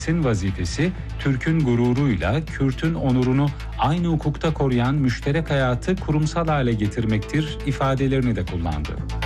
vazifesi Türk'ün gururuyla Kürt'ün onurunu aynı hukukta koruyan müşterek hayatı kurumsal hale getirmektir ifadelerini de kullandı.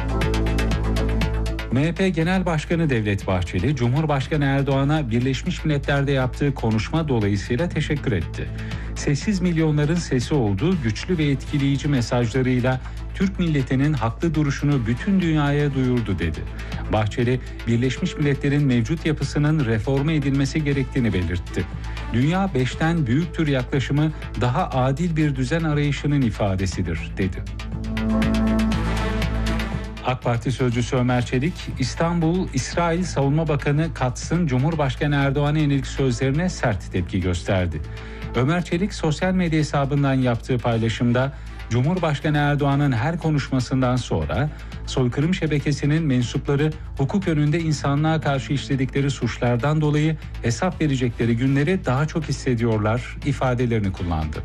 MHP Genel Başkanı Devlet Bahçeli, Cumhurbaşkanı Erdoğan'a Birleşmiş Milletler'de yaptığı konuşma dolayısıyla teşekkür etti. Sessiz milyonların sesi olduğu güçlü ve etkileyici mesajlarıyla Türk milletinin haklı duruşunu bütün dünyaya duyurdu dedi. Bahçeli, Birleşmiş Milletler'in mevcut yapısının reforme edilmesi gerektiğini belirtti. Dünya 5'ten büyüktür yaklaşımı daha adil bir düzen arayışının ifadesidir dedi. AK Parti sözcüsü Ömer Çelik, İstanbul, İsrail Savunma Bakanı Katz'ın Cumhurbaşkanı Erdoğan'a yönelik sözlerine sert tepki gösterdi. Ömer Çelik, sosyal medya hesabından yaptığı paylaşımda, Cumhurbaşkanı Erdoğan'ın her konuşmasından sonra soykırım şebekesinin mensupları hukuk önünde insanlığa karşı işledikleri suçlardan dolayı hesap verecekleri günleri daha çok hissediyorlar ifadelerini kullandı.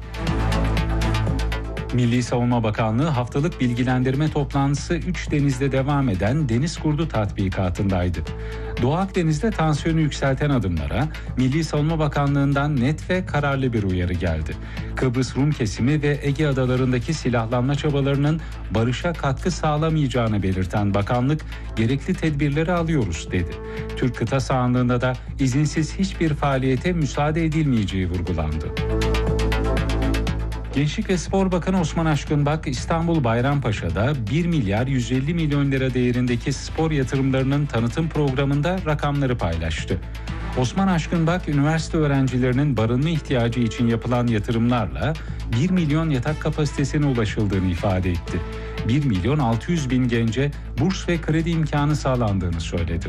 Milli Savunma Bakanlığı haftalık bilgilendirme toplantısı 3 denizde devam eden Deniz Kurdu tatbikatındaydı. Doğu Akdeniz'de tansiyonu yükselten adımlara Milli Savunma Bakanlığı'ndan net ve kararlı bir uyarı geldi. Kıbrıs Rum kesimi ve Ege adalarındaki silahlanma çabalarının barışa katkı sağlamayacağını belirten bakanlık, gerekli tedbirleri alıyoruz dedi. Türk kıta sahanlığında da izinsiz hiçbir faaliyete müsaade edilmeyeceği vurgulandı. Gençlik ve Spor Bakanı Osman Aşkınbak, İstanbul Bayrampaşa'da 1 milyar 150 milyon lira değerindeki spor yatırımlarının tanıtım programında rakamları paylaştı. Osman Aşkınbak, üniversite öğrencilerinin barınma ihtiyacı için yapılan yatırımlarla 1 milyon yatak kapasitesine ulaşıldığını ifade etti. 1 milyon 600 bin gence burs ve kredi imkanı sağlandığını söyledi.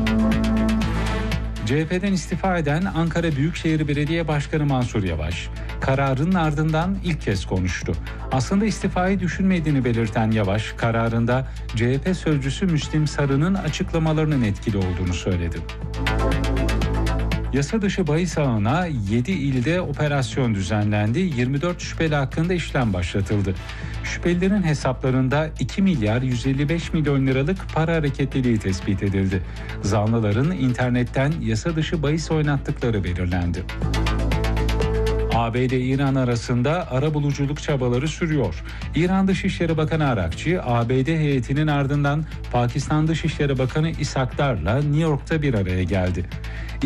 CHP'den istifa eden Ankara Büyükşehir Belediye Başkanı Mansur Yavaş, kararın ardından ilk kez konuştu. Aslında istifayı düşünmediğini belirten Yavaş, kararında CHP sözcüsü Müslim Sarı'nın açıklamalarının etkili olduğunu söyledi. Yasa dışı bahis ağına 7 ilde operasyon düzenlendi, 24 şüpheli hakkında işlem başlatıldı. Şüphelilerin hesaplarında 2 milyar 155 milyon liralık para hareketliliği tespit edildi. Zanlıların internetten yasa dışı bahis oynattıkları belirlendi. ABD-İran arasında arabuluculuk çabaları sürüyor. İran Dışişleri Bakanı Arakçı, ABD heyetinin ardından Pakistan Dışişleri Bakanı İshak Dar'la New York'ta bir araya geldi.